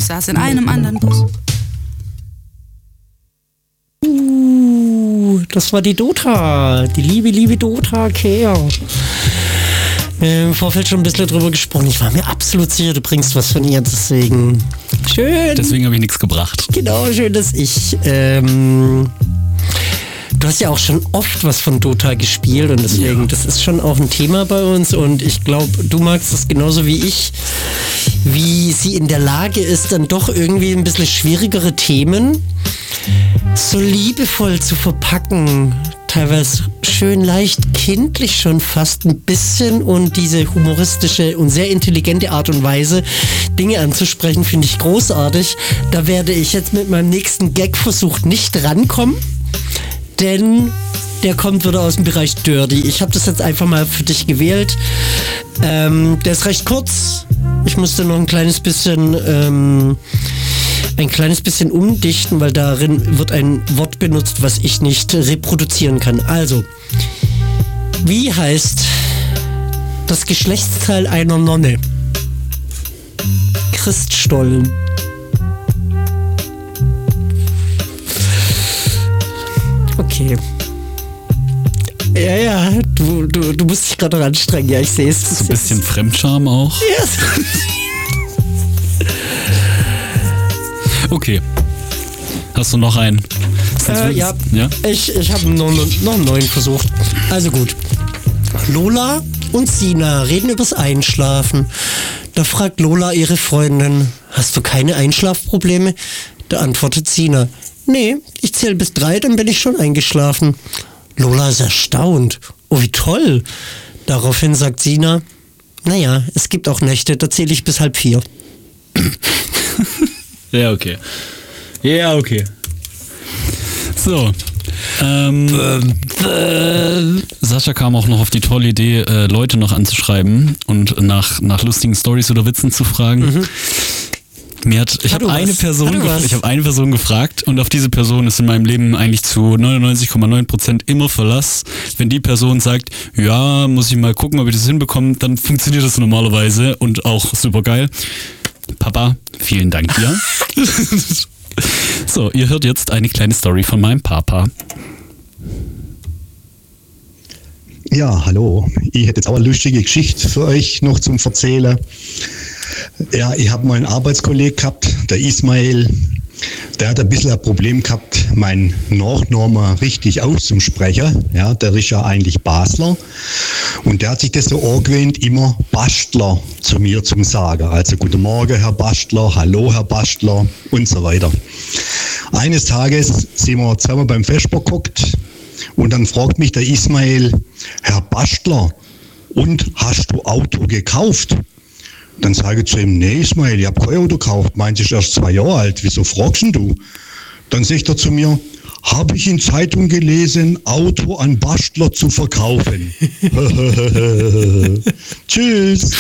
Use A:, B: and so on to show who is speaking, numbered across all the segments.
A: saß in einem anderen Bus.
B: Das war die Dota. Die liebe Dota Kehr. Im Vorfeld schon ein bisschen drüber gesprochen. Ich war mir absolut sicher, du bringst was von ihr, deswegen schön.
C: Deswegen habe ich nichts gebracht.
B: Genau, schön, dass ich... Du hast ja auch schon oft was von Dota gespielt und deswegen, das ist schon auch ein Thema bei uns und ich glaube, du magst es genauso wie ich, wie sie in der Lage ist, dann doch irgendwie ein bisschen schwierigere Themen so liebevoll zu verpacken, teilweise schön leicht kindlich schon fast ein bisschen und diese humoristische und sehr intelligente Art und Weise, Dinge anzusprechen, finde ich großartig. Da werde ich jetzt mit meinem nächsten Gagversuch nicht rankommen. Denn der kommt wieder aus dem Bereich Dirty. Ich habe das jetzt einfach mal für dich gewählt. Der ist recht kurz. Ich musste noch ein kleines bisschen umdichten, weil darin wird ein Wort benutzt, was ich nicht reproduzieren kann. Also, wie heißt das Geschlechtsteil einer Nonne? Christstollen. Okay. Ja, du musst dich gerade noch anstrengen. Ja, ich sehe es.
C: So ein bisschen Fremdscham auch.
B: Yes.
C: Okay. Hast du noch einen?
B: Ja. Ich habe noch einen neuen versucht. Also gut. Lola und Sina reden übers Einschlafen. Da fragt Lola ihre Freundin, hast du keine Einschlafprobleme? Da antwortet Sina, nee, ich zähle bis 3, dann bin ich schon eingeschlafen. Lola ist erstaunt. Oh, wie toll. Daraufhin sagt Sina, naja, es gibt auch Nächte, da zähle ich bis 3:30.
C: Ja, okay. So. Sascha kam auch noch auf die tolle Idee, Leute noch anzuschreiben und nach lustigen Storys oder Witzen zu fragen. Ich habe eine Person gefragt und auf diese Person ist in meinem Leben eigentlich zu 99,9% immer Verlass. Wenn die Person sagt, ja, muss ich mal gucken, ob ich das hinbekomme, dann funktioniert das normalerweise und auch super geil. Papa, vielen Dank dir. So, ihr hört jetzt eine kleine Story von meinem Papa.
D: Ja, hallo. Ich hätte jetzt auch eine lustige Geschichte für euch noch zum Erzählen. Ja, ich habe mal einen Arbeitskollegen gehabt, der Ismail. Der hat ein bisschen ein Problem gehabt, meinen Nachnamen richtig auszusprechen. Ja, der ist ja eigentlich Basler. Und der hat sich das so angewöhnt, immer Bastler zu mir zu sagen. Also guten Morgen, Herr Bastler, hallo, Herr Bastler und so weiter. Eines Tages sind wir zusammen beim Vesper geguckt und dann fragt mich der Ismail, Herr Bastler, und hast du Auto gekauft? Dann sage ich zu ihm, nee Ismail, ich habe kein Auto gekauft, meins ist erst 2 Jahre alt, wieso fragst du? Dann sagt er zu mir, habe ich in Zeitung gelesen, Auto an Bastler zu verkaufen. Tschüss.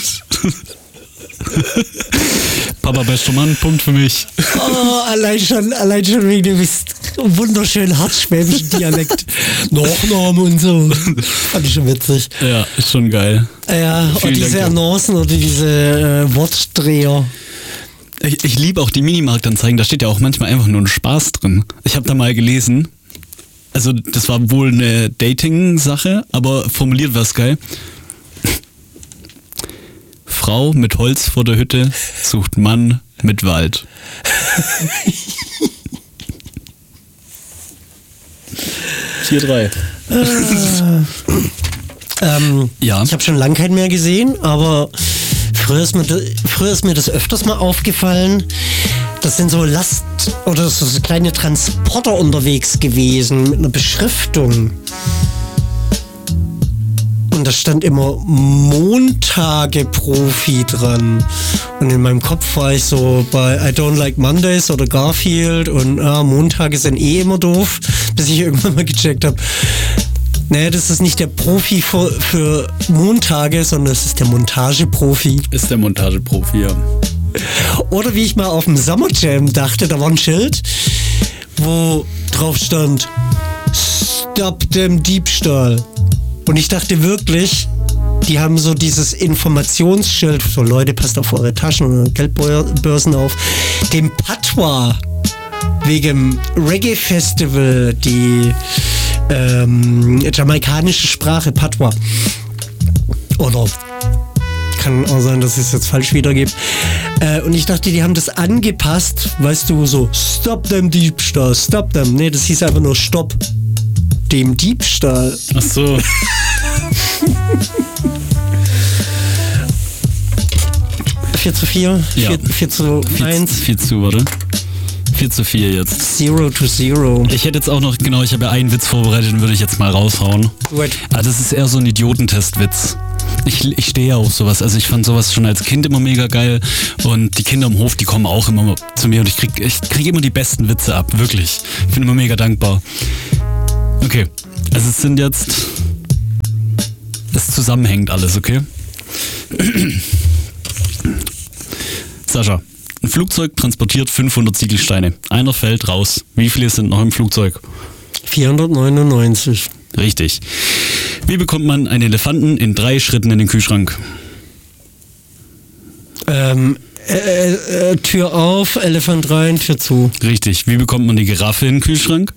C: Papa, bester Mann, Punkt für mich.
B: Oh, allein schon wegen dem wunderschönen hartschwäbischen Dialekt. Nachname und so. Fand ich schon witzig.
C: Ja, ist schon geil.
B: Ja, und diese Annoncen oder diese Wortdreher.
C: Ich liebe auch die Minimarktanzeigen, da steht ja auch manchmal einfach nur ein Spaß drin. Ich habe da mal gelesen, also das war wohl eine Dating-Sache, aber formuliert war es geil. Frau mit Holz vor der Hütte sucht Mann mit Wald. Tier 3. Ja.
B: Ich habe schon lange keinen mehr gesehen, aber früher ist mir das öfters mal aufgefallen. Das sind so oder so kleine Transporter unterwegs gewesen mit einer Beschriftung. Und da stand immer Montage Profi dran. Und in meinem Kopf war ich so bei I Don't Like Mondays oder Garfield und Montage sind immer doof, bis ich irgendwann mal gecheckt habe. Nee, das ist nicht der Profi für Montage, sondern das ist der Montageprofi.
C: Ist der Montageprofi, ja.
B: Oder wie ich mal auf dem Summer Jam dachte, da war ein Schild, wo drauf stand, Stop dem Diebstahl. Und ich dachte wirklich, Die haben so dieses Informationsschild, so Leute, passt auf eure Taschen und Geldbörsen auf. Dem Patois wegen Reggae-Festival, die jamaikanische Sprache Patois. Oder kann auch sein, dass ich es jetzt falsch wiedergebe. Und ich dachte, die haben das angepasst, weißt du, so Stop dem Diebstahl, stop them. Nee, das hieß einfach nur Stopp dem Diebstahl.
C: Ach so.
B: 4:4?
C: Ja.
B: 4:1?
C: 4:4 jetzt.
B: 0-0.
C: Ich hätte jetzt auch noch, genau, ich habe ja einen Witz vorbereitet, den würde ich jetzt mal raushauen.
B: Gut.
C: Aber das ist eher so ein Idiotentestwitz. Ich stehe ja auf sowas. Also ich fand sowas schon als Kind immer mega geil. Und die Kinder im Hof, die kommen auch immer zu mir und ich krieg immer die besten Witze ab. Wirklich. Ich bin immer mega dankbar. Okay. Also es sind jetzt... Es zusammenhängt alles, okay? Sascha, ein Flugzeug transportiert 500 Ziegelsteine. Einer fällt raus. Wie viele sind noch im Flugzeug?
B: 499.
C: Richtig. Wie bekommt man einen Elefanten in 3 Schritten in den Kühlschrank?
B: Tür auf, Elefant rein, Tür zu.
C: Richtig. Wie bekommt man die Giraffe in den Kühlschrank?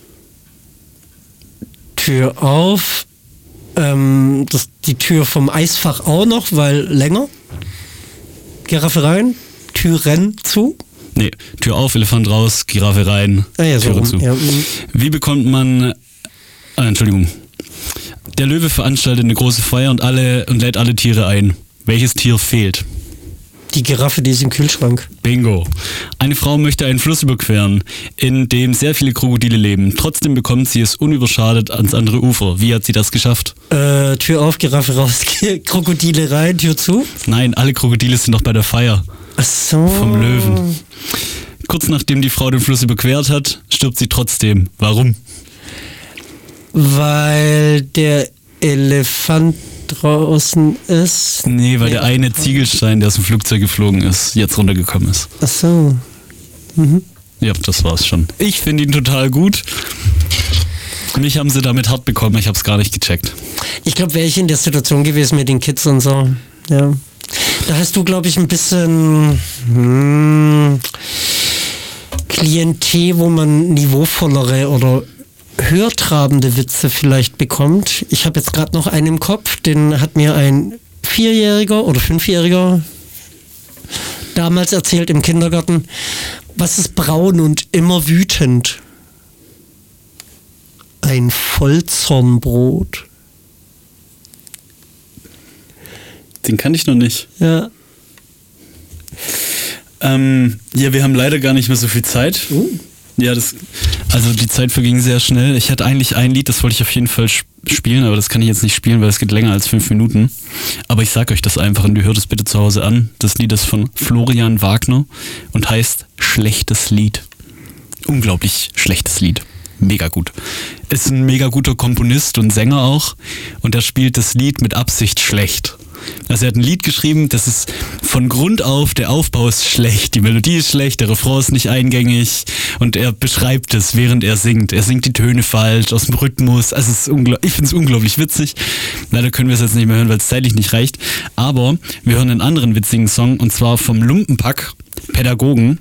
B: Tür auf, die Tür vom Eisfach auch noch, weil länger. Giraffe rein, Türen zu.
C: Nee, Tür auf, Elefant raus, Giraffe rein, Türe zu.
B: Ja.
C: Wie bekommt man... Entschuldigung. Der Löwe veranstaltet eine große Feier und lädt alle Tiere ein. Welches Tier fehlt?
B: Die Giraffe, die ist im Kühlschrank.
C: Bingo. Eine Frau möchte einen Fluss überqueren, in dem sehr viele Krokodile leben. Trotzdem bekommt sie es unüberschadet ans andere Ufer. Wie hat sie das geschafft?
B: Tür auf, Giraffe raus, Krokodile rein, Tür zu?
C: Nein, alle Krokodile sind doch bei der Feier.
B: Ach so.
C: Vom Löwen. Kurz nachdem die Frau den Fluss überquert hat, stirbt sie trotzdem. Warum?
B: Weil der Elefant draußen ist.
C: Nee, weil der eine Ziegelstein, der aus dem Flugzeug geflogen ist, jetzt runtergekommen ist.
B: Ach so. Mhm.
C: Ja, das war's schon. Ich finde ihn total gut. Mich haben sie damit hart bekommen, ich habe es gar nicht gecheckt.
B: Ich glaube, wäre ich in der Situation gewesen mit den Kids und so. Ja. Da hast du, glaube ich, ein bisschen Klientel, wo man niveauvollere oder höhertrabende Witze vielleicht bekommt. Ich habe jetzt gerade noch einen im Kopf, den hat mir ein 4-Jähriger oder 5-Jähriger damals erzählt im Kindergarten. Was ist braun und immer wütend? Ein Vollzornbrot.
C: Den kann ich noch nicht.
B: Ja.
C: Ja, wir haben leider gar nicht mehr so viel Zeit. Ja, also die Zeit verging sehr schnell. Ich hatte eigentlich ein Lied, das wollte ich auf jeden Fall spielen, aber das kann ich jetzt nicht spielen, weil es geht länger als 5 Minuten. Aber ich sag euch das einfach und ihr hört es bitte zu Hause an. Das Lied ist von Florian Wagner und heißt Schlechtes Lied. Unglaublich schlechtes Lied. Mega gut. Ist ein mega guter Komponist und Sänger auch und er spielt das Lied mit Absicht schlecht. Also er hat ein Lied geschrieben, das ist von Grund auf, der Aufbau ist schlecht, die Melodie ist schlecht, der Refrain ist nicht eingängig und er beschreibt es, während er singt. Er singt die Töne falsch, aus dem Rhythmus, also ich finde es unglaublich witzig. Leider können wir es jetzt nicht mehr hören, weil es zeitlich nicht reicht, aber wir hören einen anderen witzigen Song und zwar vom Lumpenpack, Pädagogen.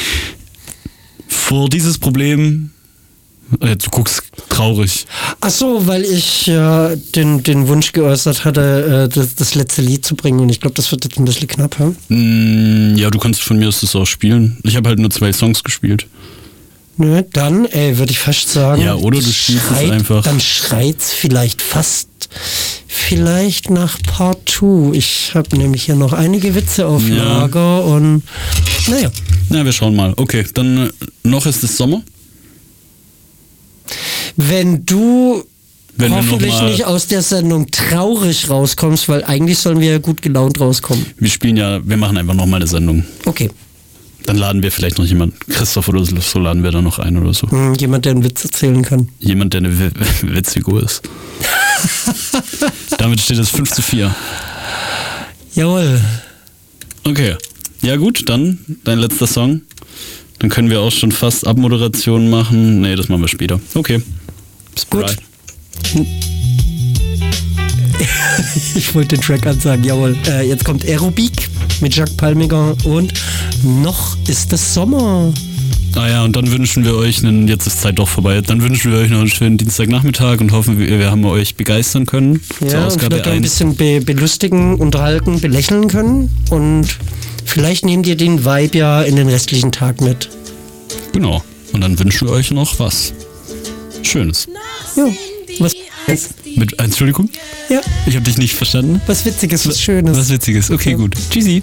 C: Vor dieses Problem... Du guckst traurig.
B: Ach so, weil ich den Wunsch geäußert hatte, das letzte Lied zu bringen und ich glaube, das wird jetzt ein bisschen knapp.
C: Ja, du kannst von mir aus das auch spielen. Ich habe halt nur 2 Songs gespielt.
B: Nö, dann, würde ich fast sagen.
C: Ja, oder du spielst es einfach.
B: Dann schreit's vielleicht nach Part 2. Ich habe nämlich hier noch einige Witze auf Lager und naja.
C: Na, wir schauen mal. Okay, dann noch ist es Sommer.
B: Wenn du hoffentlich nicht aus der Sendung traurig rauskommst, weil eigentlich sollen wir ja gut gelaunt rauskommen.
C: Wir machen einfach nochmal eine Sendung.
B: Okay.
C: Dann laden wir vielleicht noch jemanden, Christoph oder so laden wir da noch ein oder so.
B: Jemand, der einen Witz erzählen kann.
C: Jemand, der eine Witzfigur ist. Damit steht es 5:4.
B: Jawohl.
C: Okay. Ja gut, dann dein letzter Song. Dann können wir auch schon fast Abmoderation machen. Nee, das machen wir später. Okay.
B: Gut. Ich wollte den Track ansagen, jawohl. Jetzt kommt Aerobic mit Jacques Palmiger und noch ist es Sommer.
C: Ah ja, und dann wünschen wir euch jetzt ist Zeit doch vorbei, dann wünschen wir euch noch einen schönen Dienstagnachmittag und hoffen, wir haben euch begeistern können.
B: Ja, und vielleicht auch ein bisschen belustigen, unterhalten, belächeln können und vielleicht nehmt ihr den Vibe ja in den restlichen Tag mit.
C: Genau, und dann wünschen wir euch noch was Schönes.
B: Ja, was
C: Entschuldigung?
B: Ja.
C: Ich habe dich nicht verstanden.
B: Was Witziges, was Schönes.
C: Was Witziges, okay, gut. Tschüssi.